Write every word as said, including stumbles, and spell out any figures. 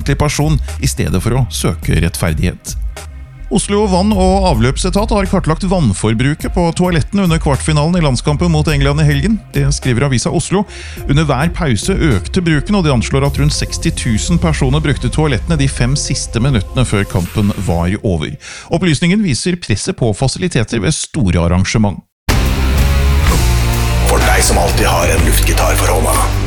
medmenneskelig person i stedet for å søke rettferdighet. Oslo vann- og avløpsetat har kartlagt vannforbruket på toalettene under kvartfinalen i landskampen mot England i helgen. Det skriver Avisa Oslo. Under hver pause økte bruken, og de anslår at rundt seksti tusen personer brukte toalettene de fem siste minuttene før kampen var over. Opplysningen viser presset på fasiliteter ved store arrangement. For deg som alltid har en luftgitar for hånda.